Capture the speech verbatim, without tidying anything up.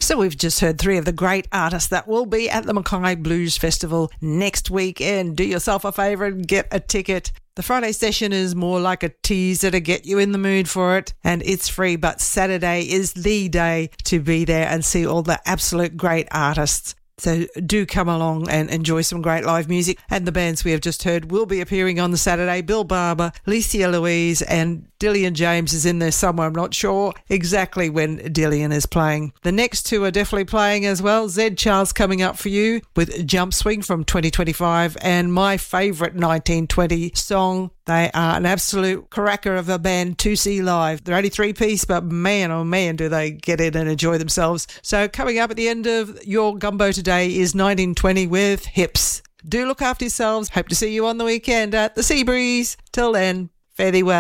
So we've just heard three of the great artists that will be at the Mackay Blues Festival next weekend. Do yourself a favour and get a ticket. The Friday session is more like a teaser to get you in the mood for it, and it's free, but Saturday is the day to be there and see all the absolute great artists. So do come along and enjoy some great live music. And the bands we have just heard will be appearing on the Saturday. Bill Barber, Licia Louise and Dillian James is in there somewhere. I'm not sure exactly when Dillian is playing. The next two are definitely playing as well. Zed Charles coming up for you with Jump Swing from twenty twenty-five and my favourite nineteen twenty song. They are an absolute cracker of a band to see live. They're only three-piece, but man, oh man, do they get in and enjoy themselves. So coming up at the end of your gumbo today is nineteen twenty with Hips. Do look after yourselves. Hope to see you on the weekend at the Sea Breeze. Till then, fare thee well.